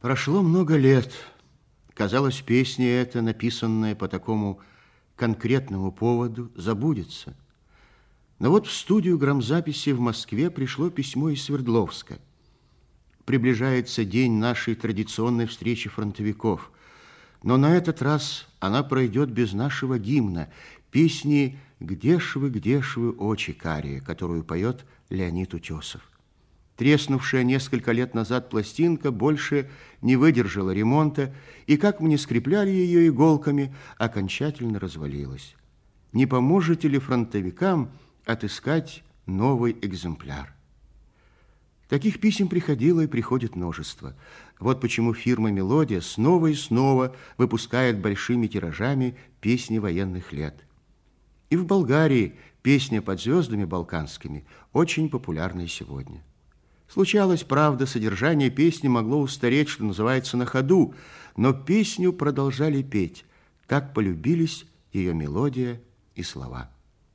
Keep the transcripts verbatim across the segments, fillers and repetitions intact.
Прошло много лет. Казалось, песня эта, написанная по такому конкретному поводу, забудется. Но вот в студию грамзаписи в Москве пришло письмо из Свердловска. Приближается день нашей традиционной встречи фронтовиков. Но на этот раз она пройдет без нашего гимна, песни «Где ж вы, где ж вы, очи карие», которую поет Леонид Утесов. Треснувшая несколько лет назад пластинка больше не выдержала ремонта, и, как мы ни скрепляли ее иголками, окончательно развалилась. Не поможете ли фронтовикам отыскать новый экземпляр? Таких писем приходило и приходит множество. Вот почему фирма «Мелодия» снова и снова выпускает большими тиражами песни военных лет. И в Болгарии песня «Под звездами балканскими» очень популярна сегодня. Случалось, правда, содержание песни могло устареть, что называется, на ходу, но песню продолжали петь. Так полюбились ее мелодия и слова.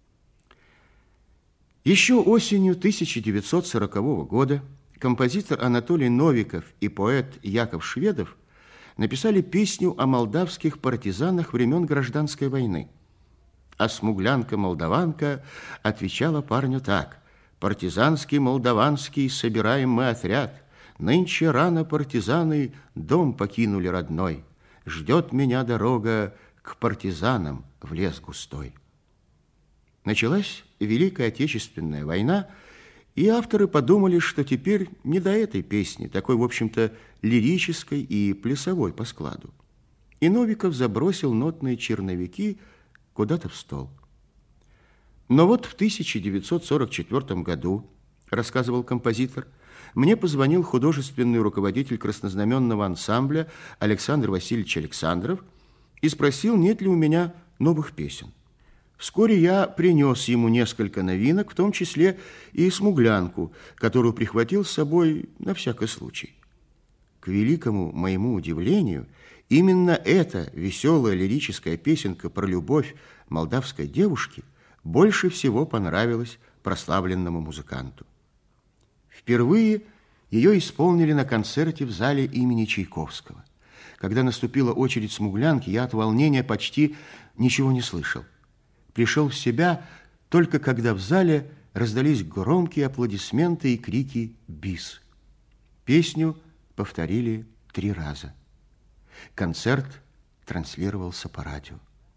Еще осенью тысяча девятьсот сорокового года композитор Анатолий Новиков и поэт Яков Шведов написали песню о молдавских партизанах времен Гражданской войны. А смуглянка-молдаванка отвечала парню так: «Партизанский, молдаванский, собираем мы отряд. Нынче рано партизаны дом покинули родной. Ждет меня дорога к партизанам в лес густой». Началась Великая Отечественная война, и авторы подумали, что теперь не до этой песни, такой, в общем-то, лирической и плясовой по складу. И Новиков забросил нотные черновики куда-то в стол. Но вот в тысяча девятьсот сорок четвёртом году, рассказывал композитор, мне позвонил художественный руководитель краснознаменного ансамбля Александр Васильевич Александров и спросил, нет ли у меня новых песен. Вскоре я принес ему несколько новинок, в том числе и смуглянку, которую прихватил с собой на всякий случай. К великому моему удивлению, именно эта веселая лирическая песенка про любовь молдавской девушки больше всего понравилась прославленному музыканту. Впервые ее исполнили на концерте в зале имени Чайковского. Когда наступила очередь смуглянки, я от волнения почти ничего не слышал. Пришел в себя только когда в зале раздались громкие аплодисменты и крики «Бис!». Песню повторили три раза. Концерт транслировался по радио.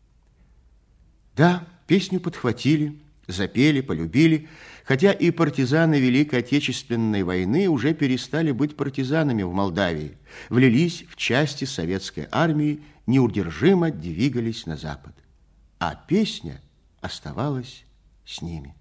Да, песню подхватили, запели, полюбили, хотя и партизаны Великой Отечественной войны уже перестали быть партизанами в Молдавии, влились в части советской армии, неудержимо двигались на запад. А песня оставалась с ними.